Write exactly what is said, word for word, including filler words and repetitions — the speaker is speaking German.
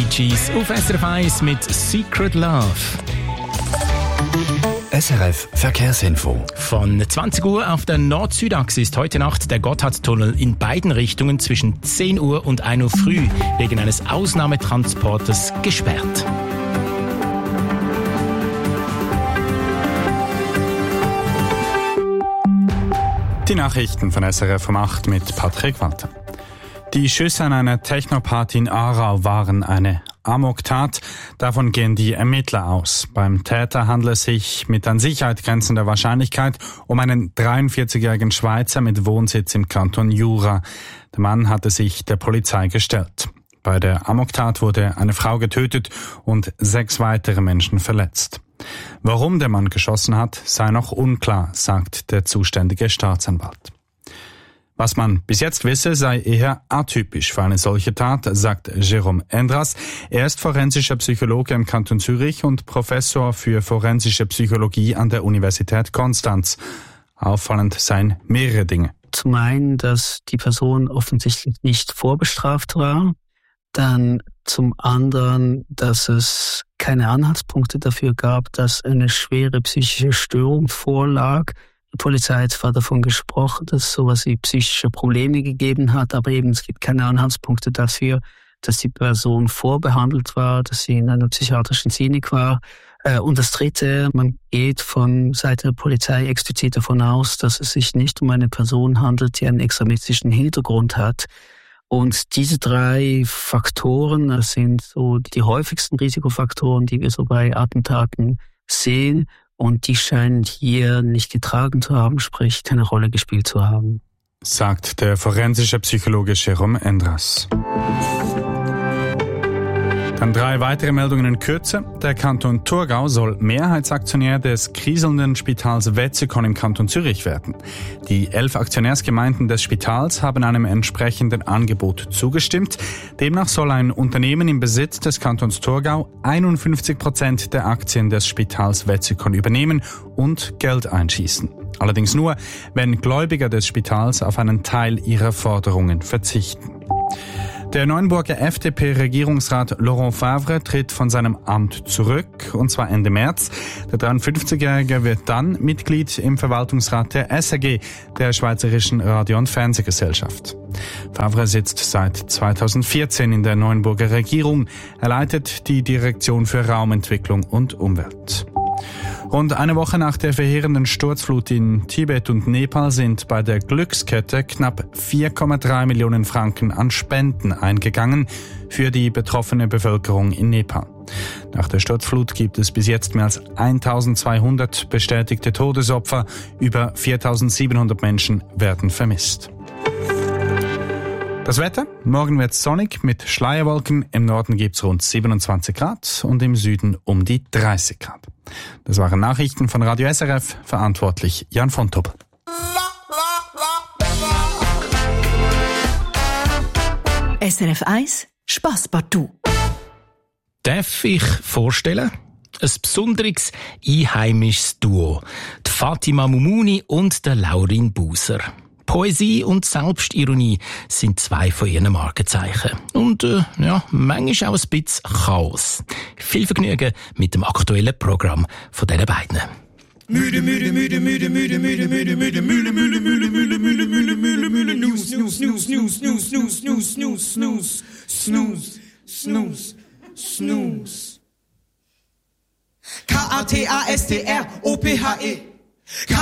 Gees auf S R F eins mit Secret Love. S R F Verkehrsinfo. Von zwanzig Uhr auf der Nord-Süd-Achse ist heute Nacht der Gotthardtunnel in beiden Richtungen zwischen zehn Uhr und ein Uhr früh wegen eines Ausnahmetransportes gesperrt. Die Nachrichten von S R F um acht mit Patrick Walter. Die Schüsse an einer Technoparty in Aarau waren eine Amoktat. Davon gehen die Ermittler aus. Beim Täter handelt es sich mit an Sicherheit grenzender Wahrscheinlichkeit um einen dreiundvierzigjährigen Schweizer mit Wohnsitz im Kanton Jura. Der Mann hatte sich der Polizei gestellt. Bei der Amoktat wurde eine Frau getötet und sechs weitere Menschen verletzt. Warum der Mann geschossen hat, sei noch unklar, sagt der zuständige Staatsanwalt. Was man bis jetzt wisse, sei eher atypisch für eine solche Tat, sagt Jérôme Endras. Er ist forensischer Psychologe im Kanton Zürich und Professor für forensische Psychologie an der Universität Konstanz. Auffallend seien mehrere Dinge. Zum einen, dass die Person offensichtlich nicht vorbestraft war. Dann zum anderen, dass es keine Anhaltspunkte dafür gab, dass eine schwere psychische Störung vorlag. Die Polizei hat zwar davon gesprochen, dass es sowas wie psychische Probleme gegeben hat, aber eben es gibt keine Anhaltspunkte dafür, dass die Person vorbehandelt war, dass sie in einer psychiatrischen Klinik war. Und das Dritte, man geht von Seite der Polizei explizit davon aus, dass es sich nicht um eine Person handelt, die einen extremistischen Hintergrund hat. Und diese drei Faktoren, das sind so die häufigsten Risikofaktoren, die wir so bei Attentaten sehen. Und die scheinen hier nicht getragen zu haben, sprich keine Rolle gespielt zu haben. Sagt der forensische Psychologe Jérôme Endras. Dann drei weitere Meldungen in Kürze. Der Kanton Thurgau soll Mehrheitsaktionär des kriselnden Spitals Wetzikon im Kanton Zürich werden. Die elf Aktionärsgemeinden des Spitals haben einem entsprechenden Angebot zugestimmt. Demnach soll ein Unternehmen im Besitz des Kantons Thurgau einundfünfzig Prozent der Aktien des Spitals Wetzikon übernehmen und Geld einschießen. Allerdings nur, wenn Gläubiger des Spitals auf einen Teil ihrer Forderungen verzichten. Der Neuenburger F D P-Regierungsrat Laurent Favre tritt von seinem Amt zurück, und zwar Ende März. Der dreiundfünfzigjährige wird dann Mitglied im Verwaltungsrat der S R G, der Schweizerischen Radio- und Fernsehgesellschaft. Favre sitzt seit zweitausendvierzehn in der Neuenburger Regierung. Er leitet die Direktion für Raumentwicklung und Umwelt. Rund eine Woche nach der verheerenden Sturzflut in Tibet und Nepal sind bei der Glückskette knapp vier Komma drei Millionen Franken an Spenden eingegangen für die betroffene Bevölkerung in Nepal. Nach der Sturzflut gibt es bis jetzt mehr als eintausendzweihundert bestätigte Todesopfer, über viertausendsiebenhundert Menschen werden vermisst. Das Wetter? Morgen wird es sonnig mit Schleierwolken. Im Norden gibt es rund siebenundzwanzig Grad und im Süden um die dreißig Grad. Das waren Nachrichten von Radio S R F, verantwortlich Jan von Tupp. S R F eins Spasspartout. Darf ich vorstellen? Ein besonderes einheimisches Duo. Die Fatima Mumuni und der Laurin Buser. Poesie und Selbstironie sind zwei von ihren Markenzeichen. Und äh, ja, manchmal auch ein bisschen Chaos. Viel Vergnügen mit dem aktuellen Programm von diesen beiden. Müde, müde, müde, müde, müde, müde, müde, müde, müde, müde, müde, müde, müde, müde, müde, müde, News, News, News, News, News, News, News, News, Snooze, Snooze, Snooze, Snooze. K A T A S T R O P H E